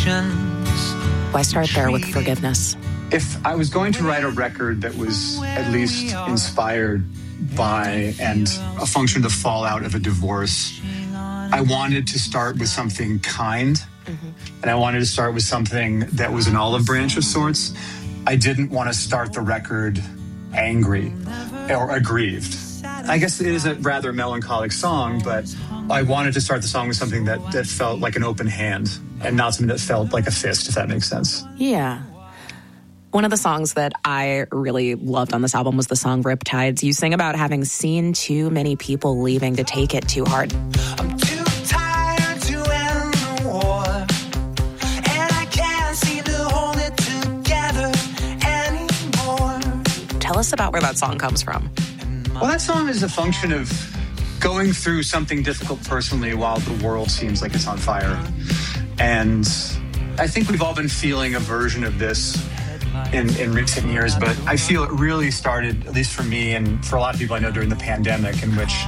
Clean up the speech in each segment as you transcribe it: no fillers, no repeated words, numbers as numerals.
Why start there with Forgiveness? If I was going to write a record that was at least inspired by and a function of the fallout of a divorce, I wanted to start with something kind, and I wanted to start with something that was an olive branch of sorts. I didn't want to start the record angry or aggrieved. I guess it is a rather melancholic song, but I wanted to start the song with something that felt like an open hand and not something that felt like a fist, if that makes sense. Yeah. One of the songs that I really loved on this album was the song Riptides. You sing about having seen too many people leaving to take it too hard. I'm too tired to end the war, and I can't seem to hold it together anymore. Tell us about where that song comes from. Well, that song is a function of going through something difficult personally while the world seems like it's on fire. And I think we've all been feeling a version of this in recent years, but I feel it really started, at least for me and for a lot of people I know, during the pandemic, in which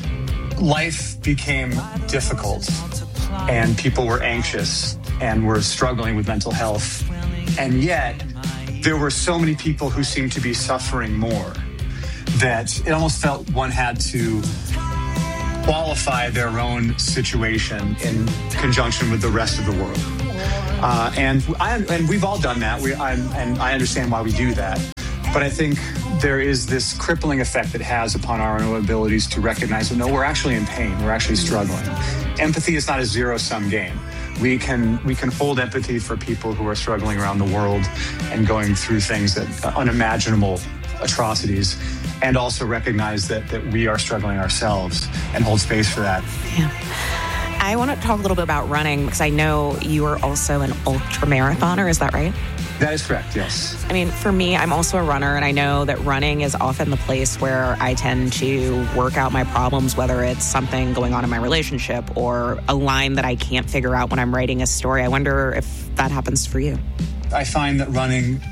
life became difficult and people were anxious and were struggling with mental health. And yet there were so many people who seemed to be suffering more that it almost felt one had to qualify their own situation in conjunction with the rest of the world. And we've all done that. And I understand why we do that. But I think there is this crippling effect it has upon our own abilities to recognize that, no, we're actually in pain. We're actually struggling. Empathy is not a zero-sum game. We can hold empathy for people who are struggling around the world and going through things that unimaginable atrocities, and also recognize that we are struggling ourselves and hold space for that. Yeah. I want to talk a little bit about running, because I know you are also an ultra marathoner. Is that right? That is correct, yes. I mean, for me, I'm also a runner, and I know that running is often the place where I tend to work out my problems, whether it's something going on in my relationship or a line that I can't figure out when I'm writing a story. I wonder if that happens for you. I find that running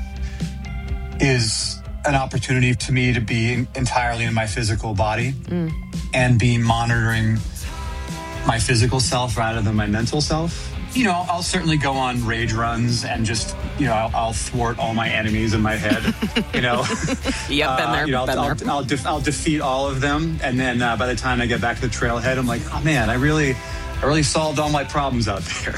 is an opportunity to me to be entirely in my physical body and be monitoring my physical self rather than my mental self. You know, I'll certainly go on rage runs and just, you know, I'll thwart all my enemies in my head, you know. Yep, been there, you know, been there. I'll defeat all of them. And then by the time I get back to the trailhead, I'm like, oh man, I really solved all my problems out there.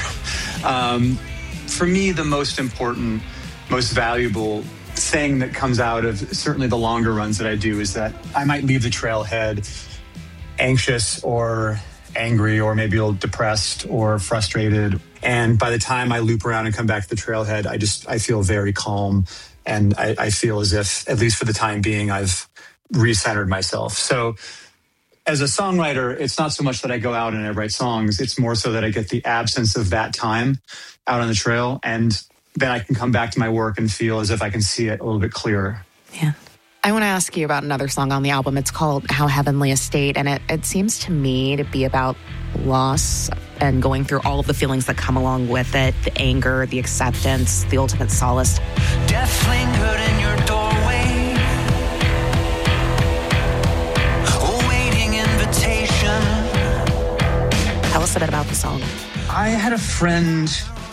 For me, the most important, most valuable thing that comes out of certainly the longer runs that I do is that I might leave the trailhead anxious or angry or maybe a little depressed or frustrated. And by the time I loop around and come back to the trailhead, I feel very calm. And I feel as if, at least for the time being, I've recentered myself. So as a songwriter, it's not so much that I go out and I write songs. It's more so that I get the absence of that time out on the trail. And then I can come back to my work and feel as if I can see it a little bit clearer. Yeah. I want to ask you about another song on the album. It's called How Heavenly a State, and it seems to me to be about loss and going through all of the feelings that come along with it, the anger, the acceptance, the ultimate solace. Death lingered in your doorway, awaiting invitation. Tell us a bit about the song. I had a friend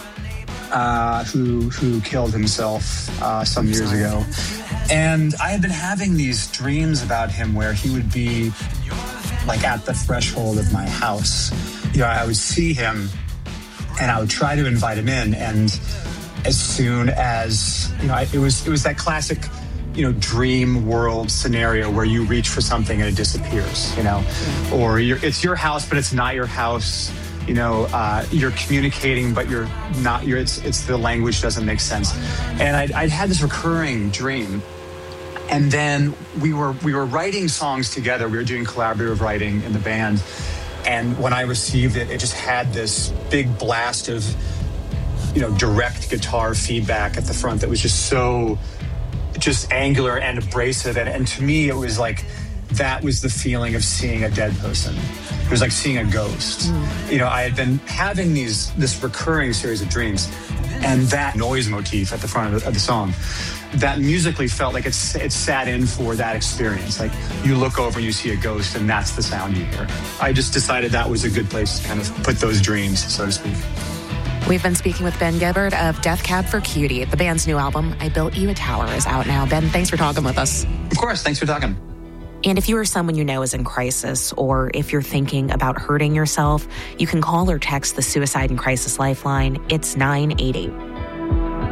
who killed himself some years ago. And I had been having these dreams about him where he would be like at the threshold of my house. You know, I would see him and I would try to invite him in. And as soon as, you know, it was that classic, you know, dream world scenario where you reach for something and it disappears, you know, or it's your house, but it's not your house. You know, you're communicating, but you're not. It's the language doesn't make sense. And I'd had this recurring dream, and then we were writing songs together. We were doing collaborative writing in the band, and when I received it, it just had this big blast of, you know, direct guitar feedback at the front that was just so, just angular and abrasive, and to me, it was like that was the feeling of seeing a dead person. It was like seeing a ghost. You know, I had been having this recurring series of dreams, and that noise motif at the front of the song, that musically felt like it sat in for that experience. Like you look over and you see a ghost, and that's the sound you hear. I just decided that was a good place to kind of put those dreams, so to speak. We've been speaking with Ben Gibbard of Death Cab for Cutie. The band's new album, I Built You a Tower, is out now. Ben, thanks for talking with us. Of course. Thanks for talking. And if you or someone you know is in crisis, or if you're thinking about hurting yourself, you can call or text the Suicide and Crisis Lifeline. It's 988.